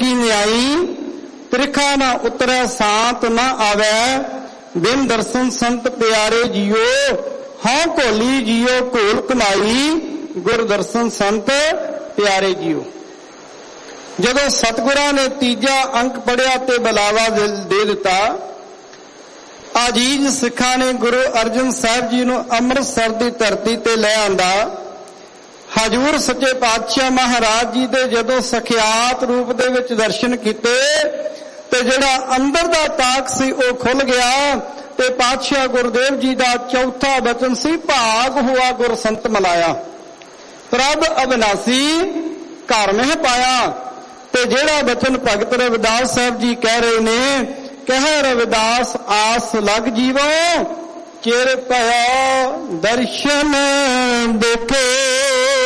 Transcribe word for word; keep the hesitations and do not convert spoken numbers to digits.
की न्याई, त्रिखा न उतरै सांत न आवे, बिन दर्शन संत प्यारे जियो, हाँ घोली जियो घोल कमाई, गुर दर्शन संत प्यारे जियो। जदों सतगुरां ने तीजा अंक पढ़िया ते बुलावा दे दिता, आजीज सिखा ने गुरु अर्जन साहब जी नूं अमृतसर की धरती ते ले आंदा। हजूर सच्चे पातशाह महाराज जी दे जदों सखियात रूप दे विच दर्शन कीते ते जिहड़ा अंदर दा ताक सी वो खुल गया ते पातशाह गुरुदेव जी दा चौथा वचन सी, भाग हुआ गुर संत मलाया, प्रभ अविनाशी घर में पाया। ते जिहड़ा वचन भगत रविदास साहब जी कह रहे ने, कह रविदास आस लग जीवो, चिर पया दर्शन देखे।